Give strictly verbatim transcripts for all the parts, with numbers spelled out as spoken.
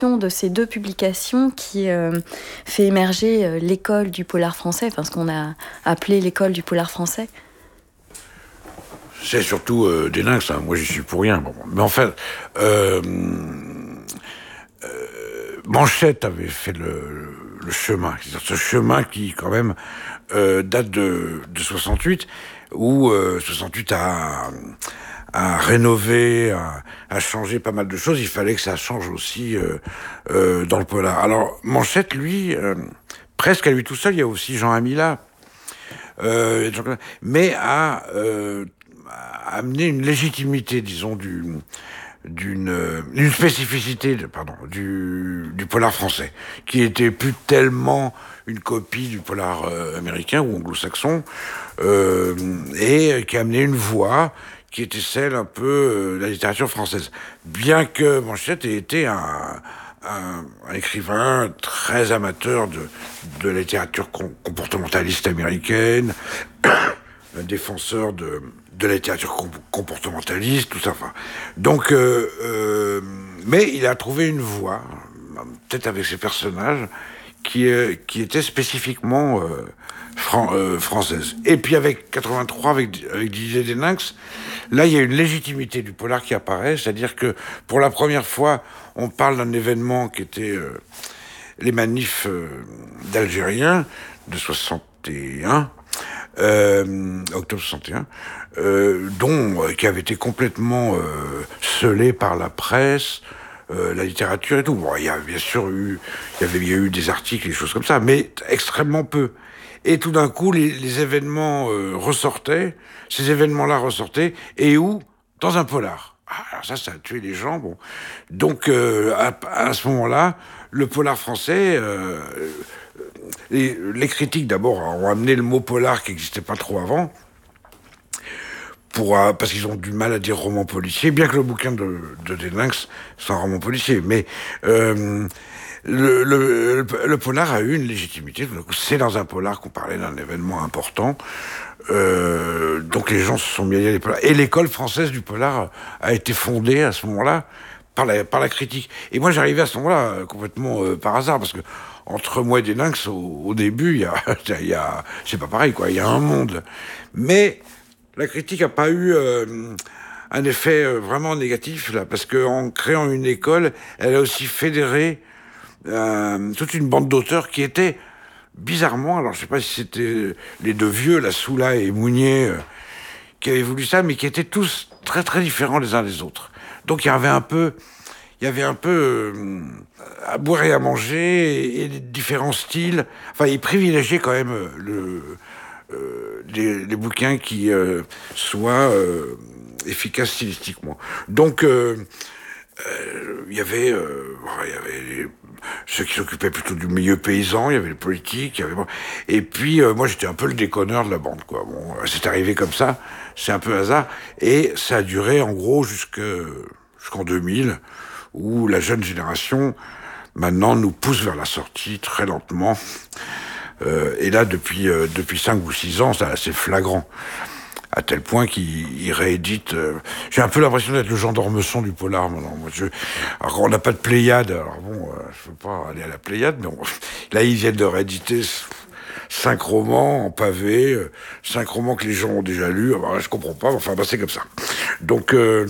de ces deux publications qui euh, fait émerger euh, l'école du polar français, enfin ce qu'on a appelé l'école du polar français? C'est surtout euh, des lynx, hein. Moi j'y suis pour rien. Bon. Mais en fait, euh, euh, Manchette avait fait le, le chemin. C'est-à-dire ce chemin qui, quand même, euh, date de, de soixante-huit, où euh, soixante-huit a, a rénové, a, a changé pas mal de choses. Il fallait que ça change aussi euh, euh, dans le polar. Alors, Manchette, lui, euh, presque à lui tout seul, il y a aussi Jean Amila, euh, mais a... Euh, amener une légitimité, disons, du, d'une une spécificité, de, pardon, du, du polar français, qui était plus tellement une copie du polar euh, américain ou anglo-saxon, euh, et qui a amené une voix qui était celle un peu euh, de la littérature française. Bien que Manchette ait été un, un, un écrivain très amateur de, de la littérature com- comportementaliste américaine, un défenseur de, de la littérature comportementaliste, tout ça. Enfin, donc, euh, euh, mais il a trouvé une voie, peut-être avec ses personnages, qui, euh, qui était spécifiquement euh, fran- euh, française. Et puis avec quatre-vingt-trois, avec, avec Didier Desninx, là, il y a une légitimité du polar qui apparaît, c'est-à-dire que pour la première fois, on parle d'un événement qui était euh, les manifs euh, d'Algériens de soixante et un, Euh, octobre soixante et un, euh, dont euh, qui avait été complètement euh, scellé par la presse, euh, la littérature et tout. Bon, il y a bien sûr eu, il y avait il y a eu des articles, des choses comme ça, mais extrêmement peu. Et tout d'un coup, les, les événements euh, ressortaient, ces événements-là ressortaient, et où? Dans un polar. Ah, alors ça, ça a tué les gens. Bon, donc euh, à, à ce moment-là, le polar français. Euh, Les, les critiques, d'abord, ont amené le mot polar qui n'existait pas trop avant, pour, euh, parce qu'ils ont du mal à dire roman policier, bien que le bouquin de, de Desninx soit un roman policier. Mais euh, le, le, le polar a eu une légitimité. C'est dans un polar qu'on parlait d'un événement important. Euh, donc les gens se sont mis à lire les polars. Et l'école française du polar a été fondée à ce moment-là par la, par la critique. Et moi, j'arrivais à ce moment-là euh, complètement euh, par hasard, parce que entre moi et Desninx, au, au début, il y a, il y a, c'est pas pareil, quoi. Il y a un monde. Mais la critique a pas eu euh, un effet euh, vraiment négatif, là, parce qu'en créant une école, elle a aussi fédéré euh, toute une bande d'auteurs qui étaient, bizarrement, alors je sais pas si c'était les deux vieux, la Soula et Mounier, euh, qui avaient voulu ça, mais qui étaient tous très très différents les uns des autres. Donc il y avait un peu, il y avait un peu euh, à boire et à manger, et, et différents styles. Enfin, ils privilégiaient quand même le, euh, les, les bouquins qui euh, soient euh, efficaces stylistiquement. Donc euh, euh, il y avait, euh, il y avait les, ceux qui s'occupaient plutôt du milieu paysan, il y avait les politiques, il y avait, bon, et puis euh, moi j'étais un peu le déconneur de la bande, quoi. Bon, c'est arrivé comme ça, c'est un peu hasard, et ça a duré en gros jusque jusqu'en deux mille, où la jeune génération maintenant nous pousse vers la sortie très lentement. Euh, et là, depuis euh, depuis cinq ou six ans, c'est assez flagrant, à tel point qu'il réédite. Euh, j'ai un peu l'impression d'être le Jean d'Ormesson du polar maintenant. Moi, je, alors on n'a pas de Pléiade, alors bon, euh, je peux pas aller à la Pléiade, mais on, là ils viennent de rééditer cinq romans en pavé, euh, cinq romans que les gens ont déjà lus. Alors, je comprends pas, enfin bah, c'est comme ça. Donc euh,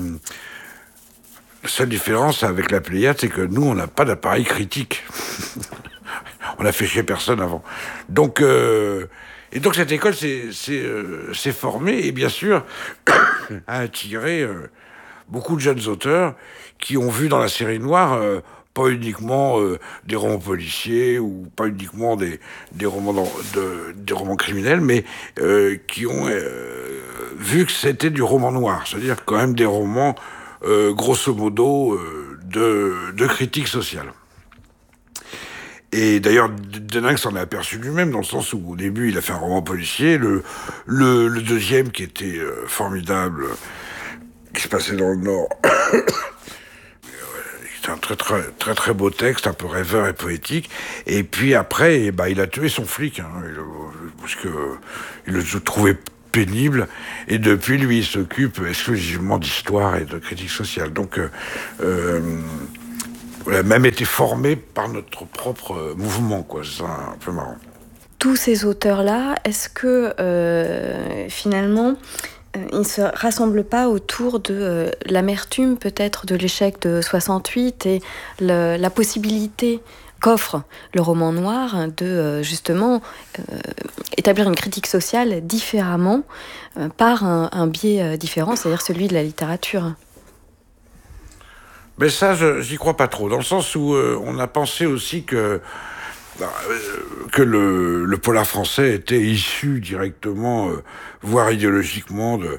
la seule différence avec la Pléiade, c'est que nous, on n'a pas d'appareil critique. On a fait chez personne avant. Donc, euh, et donc cette école s'est, s'est, euh, s'est formée, et bien sûr, a attiré euh, beaucoup de jeunes auteurs qui ont vu dans la série noire euh, pas uniquement euh, des romans policiers ou pas uniquement des, des, romans, dans, de, des romans criminels, mais euh, qui ont euh, vu que c'était du roman noir, c'est-à-dire quand même des romans, euh, grosso modo, euh, de, de critique sociale. Et d'ailleurs, Desninx s'en est aperçu lui-même, dans le sens où, au début, il a fait un roman policier. Le, le, le deuxième, qui était euh, formidable, qui se passait dans le Nord, c'était un très, très, très, très beau texte, un peu rêveur et poétique. Et puis après, eh ben, il a tué son flic, hein, il, parce que il le trouvait pénible. Et depuis, lui, il s'occupe exclusivement d'histoire et de critique sociale. Donc, euh, euh, on a même été formé par notre propre mouvement, quoi. C'est un peu marrant. Tous ces auteurs-là, est-ce que euh, finalement, euh, ils ne se rassemblent pas autour de euh, l'amertume peut-être de l'échec de soixante-huit et le, la possibilité qu'offre le roman noir de euh, justement euh, établir une critique sociale différemment euh, par un, un biais euh, différent, c'est-à-dire celui de la littérature? Mais ça, je, j'y crois pas trop, dans le sens où euh, on a pensé aussi que que le, le polar français était issu directement, euh, voire idéologiquement, de,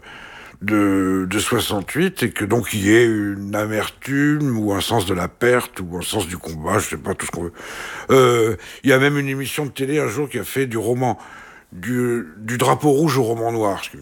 de, de soixante-huit, et que donc il y ait une amertume, ou un sens de la perte, ou un sens du combat, je sais pas, tout ce qu'on veut. Euh, il y a même une émission de télé un jour qui a fait du roman, du, du drapeau rouge au roman noir. C'est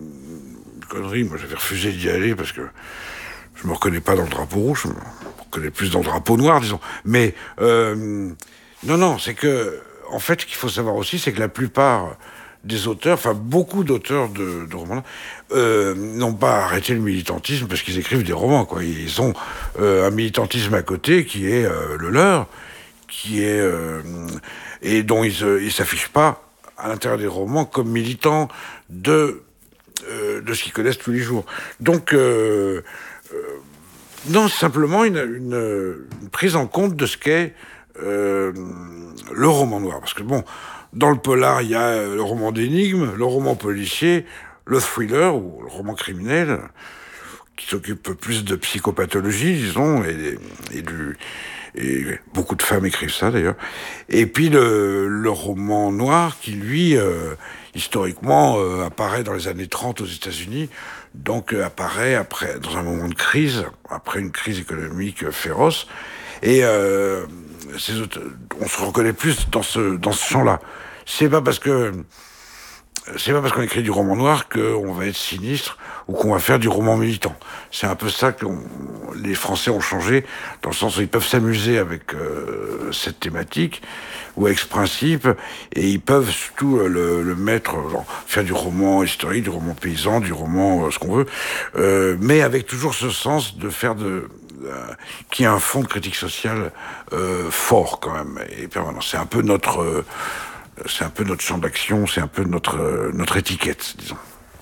une connerie, moi j'avais refusé d'y aller, parce que je me reconnais pas dans le drapeau rouge, je me reconnais plus dans le drapeau noir, disons. Mais... Euh, Non, non, c'est que, en fait, ce qu'il faut savoir aussi, c'est que la plupart des auteurs, enfin beaucoup d'auteurs de, de romans, euh, n'ont pas arrêté le militantisme parce qu'ils écrivent des romans, quoi. Ils ont euh, un militantisme à côté qui est euh, le leur, qui est euh, et dont ils ne ils s'affichent pas à l'intérieur des romans comme militants de euh, de ce qu'ils connaissent tous les jours. Donc euh, euh, non, c'est simplement une, une, une prise en compte de ce qu'est Euh, le roman noir. Parce que bon, dans le polar, il y a le roman d'énigmes, le roman policier, le thriller, ou le roman criminel, qui s'occupe plus de psychopathologie, disons, et, et, du, et beaucoup de femmes écrivent ça, d'ailleurs. Et puis le, le roman noir, qui, lui, euh, historiquement, euh, apparaît dans les années trente aux États-Unis, donc euh, apparaît après, dans un moment de crise, après une crise économique féroce, et... Euh, Ces auteurs, on se reconnaît plus dans ce dans ce champ-là. C'est pas parce que c'est pas parce qu'on écrit du roman noir qu'on va être sinistre ou qu'on va faire du roman militant. C'est un peu ça que les Français ont changé, dans le sens où ils peuvent s'amuser avec euh, cette thématique ou avec ce principe, et ils peuvent surtout le, le mettre, genre, faire du roman historique, du roman paysan, du roman euh, ce qu'on veut, euh, mais avec toujours ce sens de faire de Euh, qui a un fond de critique sociale euh, fort quand même et permanent. C'est un peu notre, euh, c'est un peu notre champ d'action, c'est un peu notre euh, notre étiquette, disons.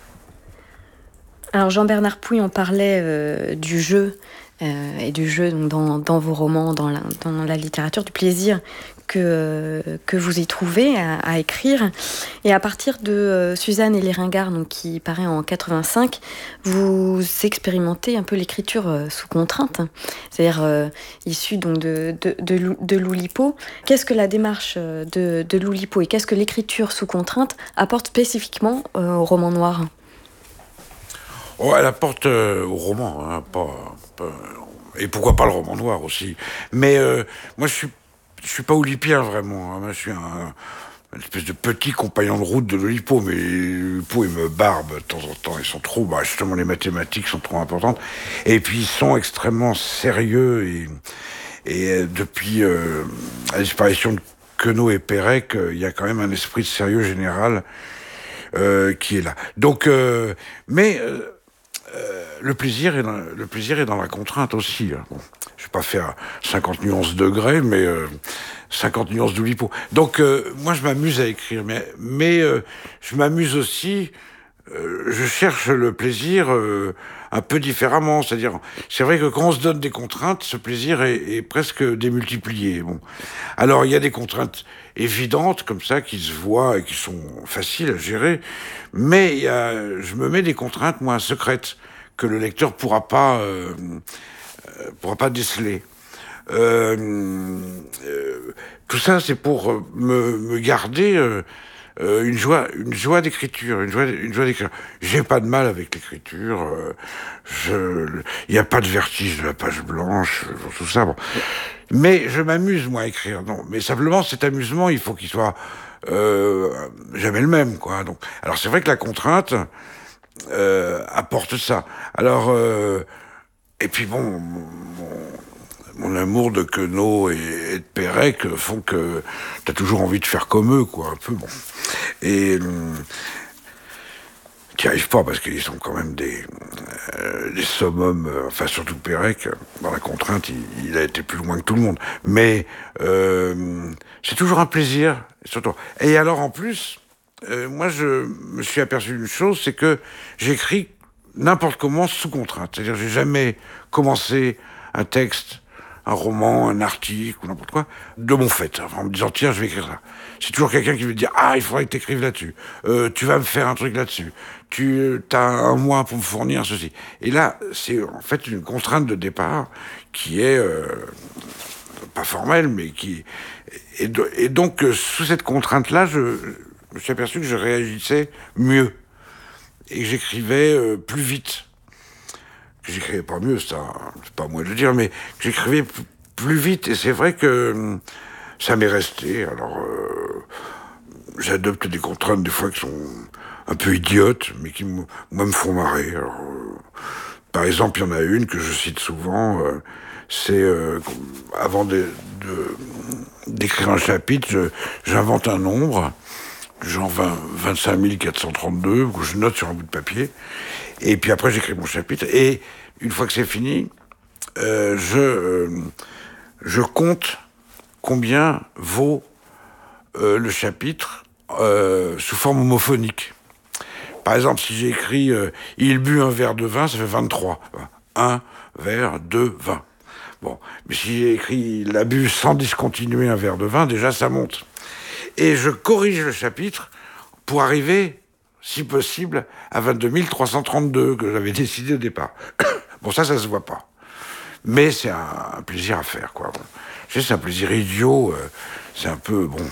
Alors Jean-Bernard Pouille, on parlait euh, du jeu euh, et du jeu donc, dans, dans vos romans, dans la, dans la littérature, du plaisir que, que vous y trouvez à, à écrire. Et à partir de euh, Suzanne et les Ringards, donc, qui paraît en quatre-vingt-cinq, vous expérimentez un peu l'écriture euh, sous contrainte, c'est-à-dire euh, issue donc, de, de, de, de l'Oulipo. Qu'est-ce que la démarche de, de l'Oulipo et qu'est-ce que l'écriture sous contrainte apporte spécifiquement euh, au roman noir ? Oh, elle apporte euh, au roman, hein, pas, pas, et pourquoi pas le roman noir aussi. Mais euh, moi, je suis, je suis pas oulipien vraiment. Hein. Moi, je suis un, une espèce de petit compagnon de route de l'Oulipo, mais l'Oulipo, il me barbe de temps en temps. Ils sont trop, bah, justement, les mathématiques sont trop importantes. Et puis, ils sont extrêmement sérieux. Et, et euh, depuis euh, la disparition de Queneau et Pérec, euh, il y a quand même un esprit de sérieux général euh, qui est là. Donc, euh, mais... Euh, Euh, le plaisir est dans, le plaisir est dans la contrainte aussi. Hein. Bon, je vais pas faire cinquante nuances de Grey, mais euh, cinquante nuances d'Oulipo. Donc euh, moi je m'amuse à écrire, mais mais euh, je m'amuse aussi. Euh, je cherche le plaisir euh, un peu différemment. C'est-à-dire, c'est vrai que quand on se donne des contraintes, ce plaisir est, est presque démultiplié. Bon, alors il y a des contraintes évidentes comme ça qui se voient et qui sont faciles à gérer, mais il y a, je me mets des contraintes moi secrètes que le lecteur pourra pas euh, euh, pourra pas déceler. Euh, euh, tout ça c'est pour me, me garder euh, euh, une joie une joie d'écriture, une joie une joie d'écriture. J'ai pas de mal avec l'écriture. Euh, je il y a pas de vertige de la page blanche, tout ça. Bon. Mais je m'amuse, moi, à écrire. Non, mais simplement, cet amusement, il faut qu'il soit euh, jamais le même, quoi. Donc, alors, c'est vrai que la contrainte euh, apporte ça. Alors, euh, et puis bon, mon, mon amour de Queneau et, et de Pérec font que t'as toujours envie de faire comme eux, quoi, un peu, bon. Et... qui n'y arrivent pas, parce qu'ils sont quand même des, euh, des summums, euh, enfin surtout Pérec, dans la contrainte, il, il a été plus loin que tout le monde. Mais euh, c'est toujours un plaisir, surtout. Et alors en plus, euh, moi je me suis aperçu d'une chose, c'est que j'écris n'importe comment sous contrainte. C'est-à-dire j'ai jamais commencé un texte, un roman, un article ou n'importe quoi, de mon fait, enfin, en me disant tiens je vais écrire ça. C'est toujours quelqu'un qui veut dire ah il faudrait que tu écrives là-dessus, euh, tu vas me faire un truc là-dessus, tu as un mois pour me fournir ceci. Et là c'est en fait une contrainte de départ qui est euh, pas formelle mais qui et, de, et donc euh, sous cette contrainte-là je, je me suis aperçu que je réagissais mieux et que j'écrivais euh, plus vite. Que j'écrivais pas mieux, c'est, un, c'est pas à moi de le dire, mais que j'écrivais p- plus vite. Et c'est vrai que hum, ça m'est resté. Alors, euh, j'adopte des contraintes des fois qui sont un peu idiotes, mais qui, m- moi, me font marrer. Alors, euh, par exemple, il y en a une que je cite souvent, euh, c'est euh, avant de, de, d'écrire un chapitre, je, j'invente un nombre, genre vingt, vingt-cinq mille quatre cent trente-deux, que je note sur un bout de papier, et puis après j'écris mon chapitre, et une fois que c'est fini, euh, je, euh, je compte combien vaut euh, le chapitre euh, sous forme homophonique. Par exemple, si j'écris euh, « Il but un verre de vin », ça fait vingt-trois. Un verre, deux, vingt. Bon, mais si j'ai écrit « Il a bu sans discontinuer un verre de vin », déjà ça monte. Et je corrige le chapitre pour arriver, si possible, à vingt-deux mille trois cent trente-deux, que j'avais décidé au départ. Bon, ça, ça se voit pas. Mais c'est un, un plaisir à faire, quoi. Bon. Je sais, c'est un plaisir idiot, euh, c'est un peu, bon...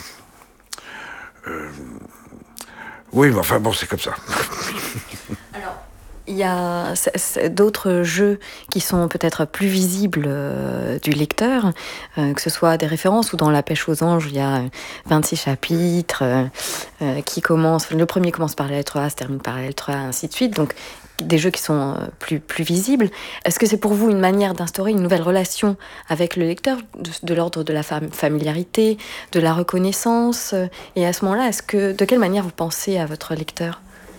Euh, oui, mais enfin, bon, c'est comme ça. Alors, il y a c- c- d'autres jeux qui sont peut-être plus visibles euh, du lecteur, euh, que ce soit des références ou dans La Pêche aux anges, il y a vingt-six chapitres euh, euh, qui commencent. Le premier commence par la lettre A, se termine par la lettre A, ainsi de suite. Donc, des jeux qui sont euh, plus, plus visibles. Est-ce que c'est pour vous une manière d'instaurer une nouvelle relation avec le lecteur, de, de l'ordre de la fam- familiarité, de la reconnaissance euh, Et à ce moment-là, est-ce que, de quelle manière vous pensez à votre lecteur ?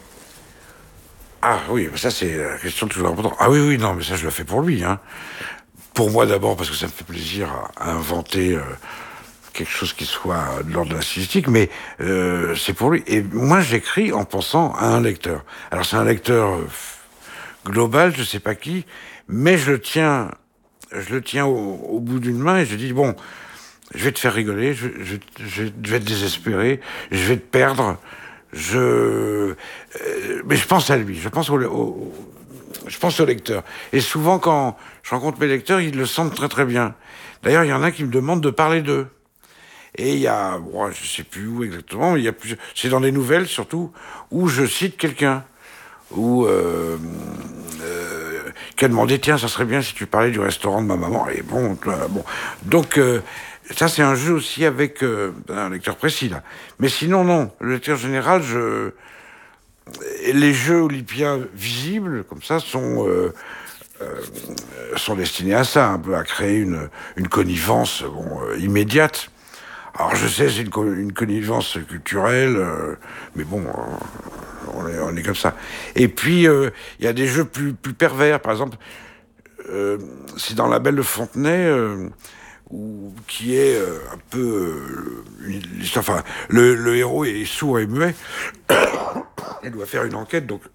Ah oui, ça c'est la question toujours importante. Ah oui, oui, non, mais ça je le fais pour lui. Hein. Pour moi d'abord, parce que ça me fait plaisir à, à inventer euh, quelque chose qui soit de l'ordre de la stylistique, mais euh, c'est pour lui. Et moi j'écris en pensant à un lecteur. Alors c'est un lecteur euh, global, je sais pas qui, mais je le tiens, je le tiens au, au bout d'une main et je dis bon, je vais te faire rigoler, je, je, je, je vais te désespérer, je vais te perdre. Je, euh, mais je pense à lui, je pense au, au, je pense au lecteur. Et souvent, quand je rencontre mes lecteurs, ils le sentent très très bien. D'ailleurs, il y en a qui me demandent de parler d'eux. Et il y a, bon, je sais plus où exactement, mais il y a plusieurs, c'est dans des nouvelles surtout, où je cite quelqu'un, où euh, euh, qui a demandé, tiens, ça serait bien si tu parlais du restaurant de ma maman. Et bon, euh, bon, donc. Euh, Ça, c'est un jeu aussi avec euh, un lecteur précis, là. Mais sinon, non. Le lecteur général, je... les jeux olympiens visibles, comme ça, sont, euh, euh, sont destinés à ça, un peu à créer une, une connivence bon, euh, immédiate. Alors, je sais, c'est une, co- une connivence culturelle, euh, mais bon, euh, on, est, on est comme ça. Et puis, il euh, y a des jeux plus, plus pervers. Par exemple, euh, c'est dans La Belle de Fontenay... Euh, ou qui est euh, un peu euh, une, l'histoire. Enfin, le, le héros est sourd et muet. Il doit faire une enquête, donc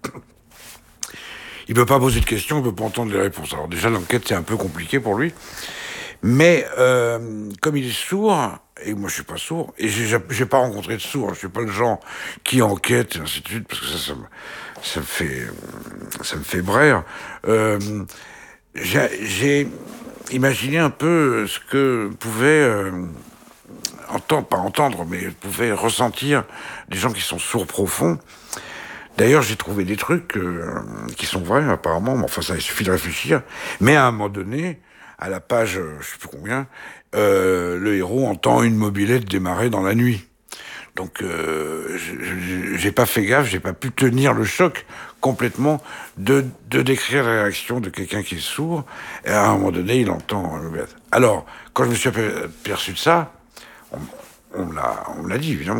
il peut pas poser de questions, il peut pas entendre les réponses. Alors déjà, l'enquête c'est un peu compliqué pour lui, mais euh, comme il est sourd, et moi je suis pas sourd, et j'ai, j'ai pas rencontré de sourd, je suis pas le genre qui enquête et ainsi de suite, parce que ça, ça me, ça me fait, ça me fait braire. Euh, j'ai, j'ai Imaginez un peu ce que pouvaient euh, entendre, pas entendre, mais pouvaient ressentir des gens qui sont sourds profonds. D'ailleurs, j'ai trouvé des trucs euh, qui sont vrais, apparemment, mais enfin, ça, il suffit de réfléchir. Mais à un moment donné, à la page, euh, je sais plus combien, euh, le héros entend une mobilette démarrer dans la nuit. Donc, euh, j'ai pas fait gaffe, j'ai pas pu tenir le choc complètement de, de décrire la réaction de quelqu'un qui est sourd. Et à un moment donné, il entend. Alors, quand je me suis aperçu de ça, on, on me l'a, on me l'a dit évidemment.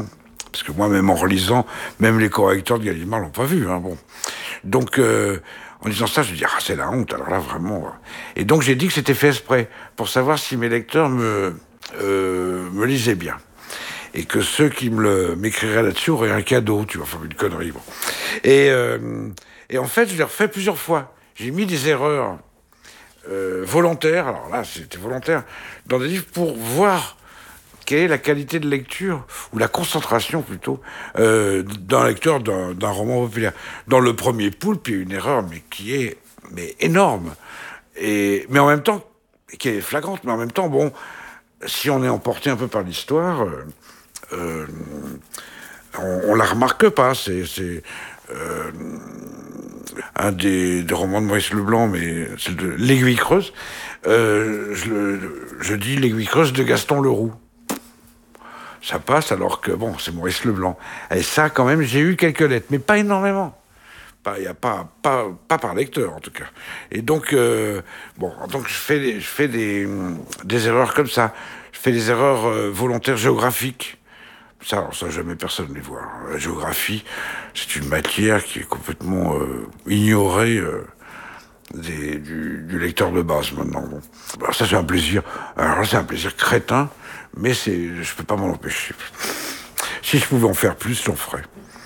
Parce que moi, même en relisant, même les correcteurs de Gallimard l'ont pas vu. Hein, bon. Donc, euh, en disant ça, je me dis, ah, c'est la honte, alors là, vraiment. Et donc, j'ai dit que c'était fait exprès, pour savoir si mes lecteurs me, euh, me lisaient bien. Et que ceux qui me le, m'écriraient là-dessus auraient un cadeau, tu vois, enfin, une connerie, bon. Et, euh, et en fait, je l'ai refait plusieurs fois. J'ai mis des erreurs euh, volontaires, alors là, c'était volontaire, dans des livres pour voir quelle est la qualité de lecture, ou la concentration plutôt, euh, d'un lecteur d'un, d'un roman populaire. Dans le premier Poulpe, il y a une erreur, mais qui est mais énorme. Et, mais en même temps, qui est flagrante, mais en même temps, bon, si on est emporté un peu par l'histoire, euh, euh, on, on la remarque pas. C'est, c'est euh, un des, des romans de Maurice Leblanc, mais c'est de L'Aiguille creuse. Euh, je, le, je dis L'Aiguille creuse de Gaston Leroux. Ça passe alors que, bon, c'est Maurice Leblanc. Et ça, quand même, j'ai eu quelques lettres, mais pas énormément. Pas, y a pas, pas, pas par lecteur, en tout cas. Et donc, euh, bon, donc je fais, des, je fais des, des erreurs comme ça. Je fais des erreurs euh, volontaires géographiques. Ça, alors ça, jamais personne ne les voit. La géographie, c'est une matière qui est complètement euh, ignorée euh, des, du, du lecteur de base, maintenant. Bon. Alors ça, c'est un plaisir. Alors c'est un plaisir crétin, mais c'est, je peux pas m'en empêcher. Si je pouvais en faire plus, j'en ferais.